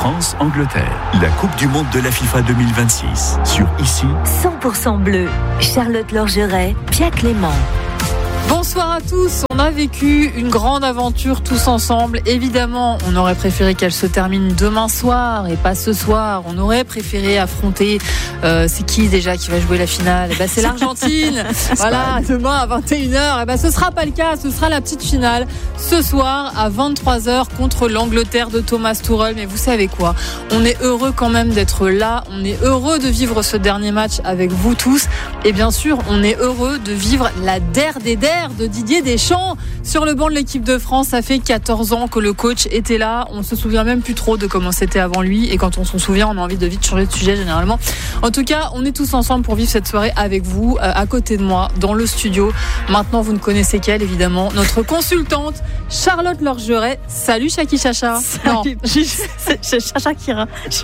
France-Angleterre, la Coupe du Monde de la FIFA 2026. Sur ICI, 100% bleu. Charlotte Lorgeret, Pia Clément. Bonsoir à tous, on a vécu une grande aventure tous ensemble. Évidemment, on aurait préféré qu'elle se termine demain soir et pas ce soir. On aurait préféré affronter, c'est qui déjà qui va jouer la finale ? C'est l'Argentine. Voilà, demain à 21h. Ce sera pas le cas, ce sera la petite finale ce soir à 23h contre l'Angleterre de Thomas Tuchel. Mais vous savez quoi ? On est heureux quand même d'être là. On est heureux de vivre ce dernier match avec vous tous. Et bien sûr, on est heureux de vivre la der des der de Didier Deschamps sur le banc de l'équipe de France. Ça fait 14 ans que le coach était là. On se souvient même plus trop de comment c'était avant lui. Et quand on s'en souvient, on a envie de vite changer de sujet généralement. En tout cas, on est tous ensemble pour vivre cette soirée avec vous, à côté de moi, dans le studio. Maintenant, vous ne connaissez qu'elle, évidemment. Notre consultante, Charlotte Lorgeret. Salut, Chaki Chacha. Salut. C'est Chacha Kira.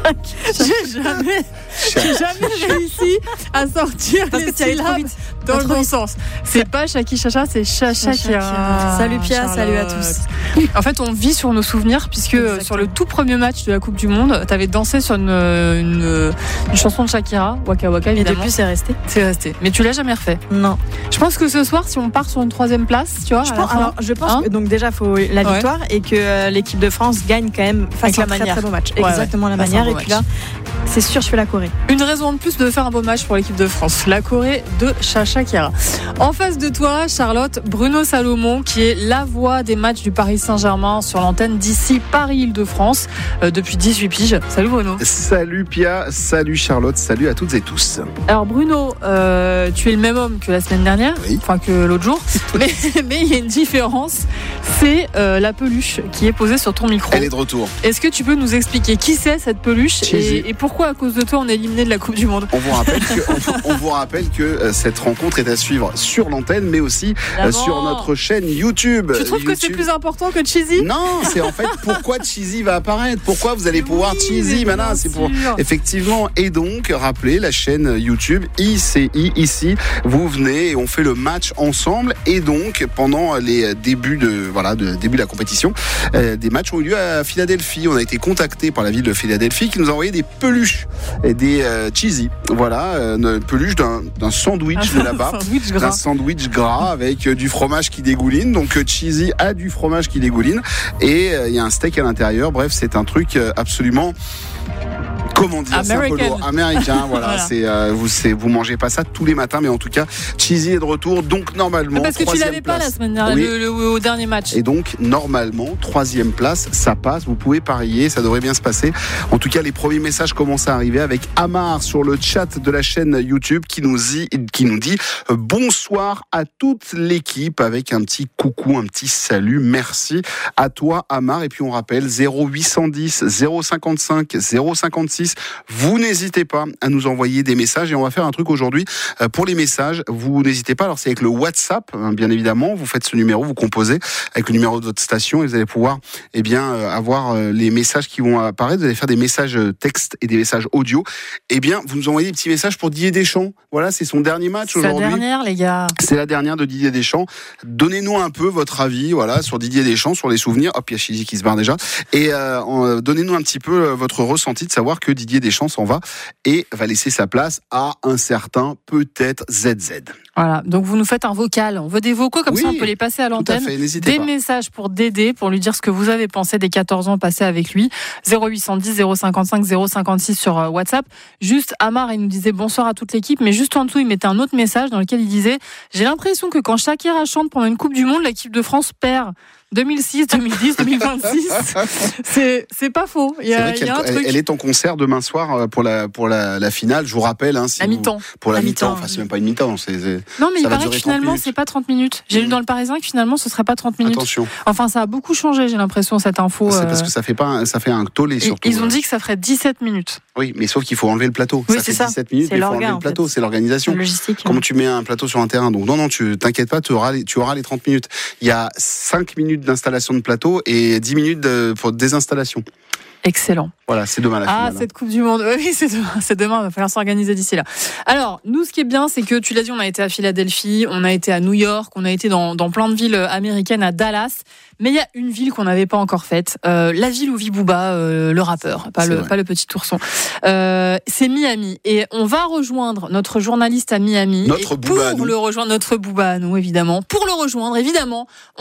J'ai jamais réussi à sortir les syllabes dans le bon sens. C'est pas Chaki Chacha, c'est Chacha Kira. Salut Pia, Charlotte. salut à tous. En fait, on vit sur nos souvenirs puisque sur le tout premier match de la Coupe du Monde, t'avais dansé sur une chanson de Shakira, Waka Waka, Et évidemment. depuis, c'est resté. C'est resté. Mais tu l'as jamais refait. Non. Je pense que ce soir, si on part sur une 3e place, tu vois, Je pense que donc déjà, il faut la victoire et que l'équipe de France gagne quand même face à un très beau match. Exactement la manière. Et puis là, c'est sûr, je fais la Corée. Une raison de plus de faire un beau match pour l'équipe de France. La Corée de Chacha Kira. En face de toi, Charlotte, Bruno Salomon, qui est la voix des matchs du Paris Saint-Germain sur l'antenne d'ici Paris-Île-de-France depuis 18 piges. Salut Bruno. Salut Pia, salut Charlotte, salut à toutes et tous. Alors Bruno, tu es le même homme que la semaine dernière, oui. Enfin que l'autre jour, mais il y a une différence, c'est la peluche qui est posée sur ton micro. Elle est de retour. Est-ce que tu peux nous expliquer qui c'est cette peluche et pourquoi à cause de toi on est éliminé de la Coupe du Monde ? On vous rappelle que cette rencontre est à suivre sur l'antenne mais aussi sur notre chaîne YouTube. Tu trouves que c'est plus important que Cheesy ? Non, c'est en fait pourquoi Cheesy va apparaître, pourquoi vous allez pouvoir Cheesy maintenant, c'est pour effectivement. Et donc rappelez la chaîne YouTube ICI ici, vous venez et on fait le match ensemble. Et donc pendant les débuts de la compétition, des matchs ont eu lieu à Philadelphie. On a été contacté par la ville de Philadelphie qui nous a envoyé des peluches et des Cheesy. Voilà, une peluche d'un sandwich de là-bas, d'un sandwich gras avec du fromage qui dégouline. Donc Cheesy a du fromage qui dégouline et il y a un steak à l'intérieur. Bref, c'est un truc absolument, comment dire, c'est un peu lourd. Américain, voilà. Vous mangez pas ça tous les matins, mais en tout cas, Cheesy est de retour, donc normalement. Parce que tu l'avais pas la semaine dernière, au dernier match. Et donc normalement, 3e place, ça passe. Vous pouvez parier, ça devrait bien se passer. En tout cas, les premiers messages commencent à arriver avec Amar sur le chat de la chaîne YouTube qui nous dit bonsoir à toute l'équipe avec un petit coucou, un petit salut. Merci à toi, Amar. Et puis on rappelle 0810 055 056. Vous n'hésitez pas à nous envoyer des messages et on va faire un truc aujourd'hui pour les messages. Vous n'hésitez pas, alors c'est avec le WhatsApp, bien évidemment. Vous faites ce numéro, vous composez avec le numéro de votre station et vous allez pouvoir avoir les messages qui vont apparaître. Vous allez faire des messages texte et des messages audio. Vous nous envoyez des petits messages pour Didier Deschamps. Voilà, c'est son dernier match aujourd'hui. C'est la dernière, les gars. C'est la dernière de Didier Deschamps. Donnez-nous un peu votre avis, sur Didier Deschamps, sur les souvenirs. Hop, il y a Chizy qui se barre déjà. Et donnez-nous un petit peu votre ressenti de savoir que Didier Deschamps s'en va et va laisser sa place à un certain peut-être ZZ. Voilà, donc vous nous faites un vocal. On veut des vocaux, comme ça on peut les passer à l'antenne. Tout à fait, n'hésitez pas. Messages pour Dédé, pour lui dire ce que vous avez pensé des 14 ans passés avec lui. 0810 055 056 sur WhatsApp. Juste, Amar, il nous disait bonsoir à toute l'équipe, mais juste en dessous, il mettait un autre message dans lequel il disait « J'ai l'impression que quand Shakira chante pendant une Coupe du Monde, l'équipe de France perd. » 2006, 2010, 2026, c'est pas faux. Il y a un truc. Elle est en concert demain soir pour la finale. Je vous rappelle, la mi-temps. Pour la mi-temps. Enfin, c'est même pas une mi-temps. Non, mais il paraît que finalement, c'est pas 30 minutes. J'ai lu dans le Parisien que finalement, ce serait pas 30 minutes. Attention. Enfin, ça a beaucoup changé, j'ai l'impression, cette info. C'est parce que ça fait un tollé surtout. Ils ont dit que ça ferait 17 minutes. Oui, mais sauf qu'il faut enlever le plateau. Oui, ça fait 17 minutes, mais il faut enlever le plateau. C'est l'organisation. Logistique. Comment tu mets un plateau sur un terrain. Donc non, tu t'inquiètes pas, tu auras les 30 minutes. Il y a 5 minutes d'installation de plateau et 10 minutes pour désinstallation. Excellent. Voilà, c'est demain la finale. Cette Coupe du Monde. Oui, c'est demain. Il va falloir s'organiser d'ici là. Alors, nous, ce qui est bien, c'est que tu l'as dit, on a été à Philadelphie, on a été à New York, on a été dans plein de villes américaines, à Dallas. Mais il y a une ville qu'on n'avait pas encore faite. La ville où vit Booba, le rappeur, pas le petit ourson. C'est Miami. Et on va rejoindre notre journaliste à Miami. Notre Booba à nous. Notre Booba à nous, évidemment. Pour le rejoindre, évidemment,